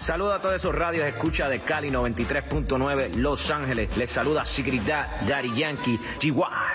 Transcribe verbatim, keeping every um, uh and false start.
Saludos a todos esos radios escucha de Cali noventa y tres punto nueve, Los Ángeles. Les saluda Secret Daddy Yankee, G Y.